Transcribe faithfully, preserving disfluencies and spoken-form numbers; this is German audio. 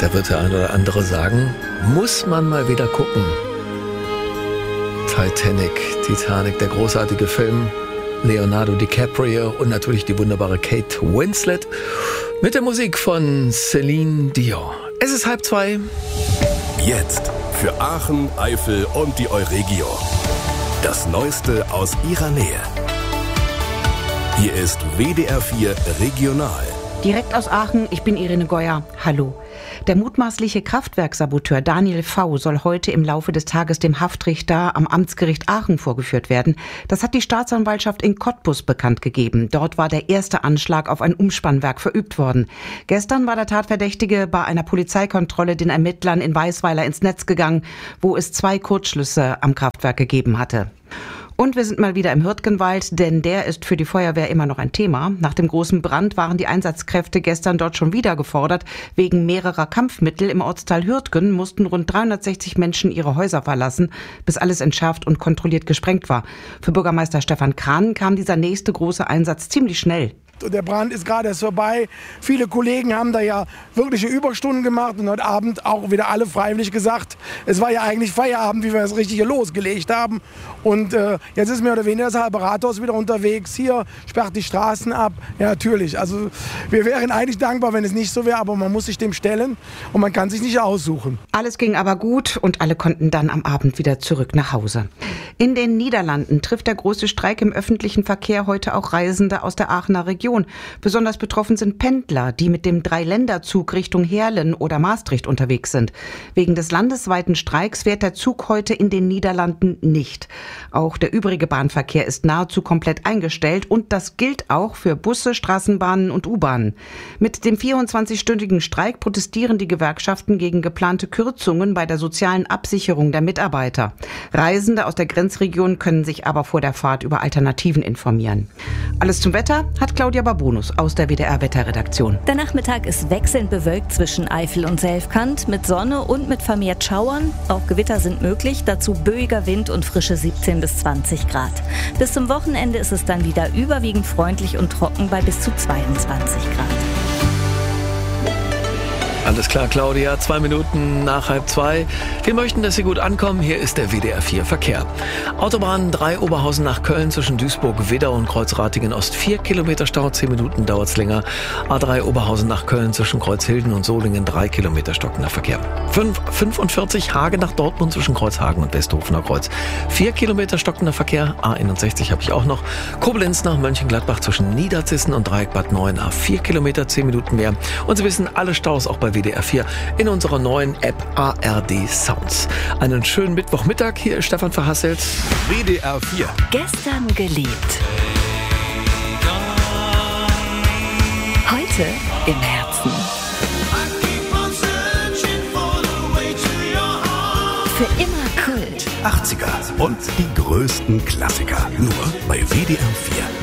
Da wird der eine oder andere sagen, muss man mal wieder gucken. Titanic, Titanic, der großartige Film. Leonardo DiCaprio und natürlich die wunderbare Kate Winslet mit der Musik von Celine Dion. Es ist halb zwei. Jetzt für Aachen, Eifel und die Euregio. Das Neueste aus ihrer Nähe. Hier ist W D R vier Regional. Direkt aus Aachen, ich bin Irene Geuer. Hallo. Der mutmaßliche Kraftwerksaboteur Daniel V. soll heute im Laufe des Tages dem Haftrichter am Amtsgericht Aachen vorgeführt werden. Das hat die Staatsanwaltschaft in Cottbus bekannt gegeben. Dort war der erste Anschlag auf ein Umspannwerk verübt worden. Gestern war der Tatverdächtige bei einer Polizeikontrolle den Ermittlern in Weisweiler ins Netz gegangen, wo es zwei Kurzschlüsse am Kraftwerk gegeben hatte. Und wir sind mal wieder im Hürtgenwald, denn der ist für die Feuerwehr immer noch ein Thema. Nach dem großen Brand waren die Einsatzkräfte gestern dort schon wieder gefordert. Wegen mehrerer Kampfmittel im Ortsteil Hürtgen mussten rund dreihundertsechzig Menschen ihre Häuser verlassen, bis alles entschärft und kontrolliert gesprengt war. Für Bürgermeister Stefan Krahn kam dieser nächste große Einsatz ziemlich schnell. Der Brand ist gerade erst vorbei. Viele Kollegen haben da ja wirkliche Überstunden gemacht und heute Abend auch wieder alle freiwillig gesagt, es war ja eigentlich Feierabend, wie wir das Richtige losgelegt haben. Und äh, jetzt ist mehr oder weniger das halbe Rathaus wieder unterwegs. Hier sperrt die Straßen ab. Ja, natürlich. Also wir wären eigentlich dankbar, wenn es nicht so wäre, aber man muss sich dem stellen und man kann sich nicht aussuchen. Alles ging aber gut und alle konnten dann am Abend wieder zurück nach Hause. In den Niederlanden trifft der große Streik im öffentlichen Verkehr heute auch Reisende aus der Aachener Region. Besonders betroffen sind Pendler, die mit dem Dreiländerzug Richtung Heerlen oder Maastricht unterwegs sind. Wegen des landesweiten Streiks fährt der Zug heute in den Niederlanden nicht. Auch der übrige Bahnverkehr ist nahezu komplett eingestellt und das gilt auch für Busse, Straßenbahnen und U-Bahnen. Mit dem vierundzwanzigstündigen Streik protestieren die Gewerkschaften gegen geplante Kürzungen bei der sozialen Absicherung der Mitarbeiter. Reisende aus der Grenzregion können sich aber vor der Fahrt über Alternativen informieren. Alles zum Wetter hat Claudia Babonus aus der W D R-Wetterredaktion. Der Nachmittag ist wechselnd bewölkt zwischen Eifel und Selfkant mit Sonne und mit vermehrt Schauern. Auch Gewitter sind möglich, dazu böiger Wind und frische siebzehn bis zwanzig Grad. Bis zum Wochenende ist es dann wieder überwiegend freundlich und trocken bei bis zu zweiundzwanzig Grad. Alles klar, Claudia, zwei Minuten nach halb zwei. Wir möchten, dass Sie gut ankommen. Hier ist der W D R vier Verkehr. Autobahn drei Oberhausen nach Köln zwischen Duisburg, Widder und Kreuzratingen Ost. Vier Kilometer Stau, zehn Minuten dauert's länger. A drei Oberhausen nach Köln zwischen Kreuzhilden und Solingen, drei Kilometer stockender Verkehr. fünf fünfundvierzig Hagen nach Dortmund zwischen Kreuzhagen und Westhofener Kreuz. Vier Kilometer stockender Verkehr. A einundsechzig habe ich auch noch. Koblenz nach Mönchengladbach zwischen Niederzissen und Dreieck Bad neun. A vier Kilometer, zehn Minuten mehr. Und Sie wissen, alle Staus auch bei W D R vier in unserer neuen App A R D Sounds. Einen schönen Mittwochmittag. Hier ist Stefan Verhasselt. W D R vier. Gestern geliebt. Heute im Herzen. Für immer Kult. achtziger und die größten Klassiker. Nur bei W D R vier.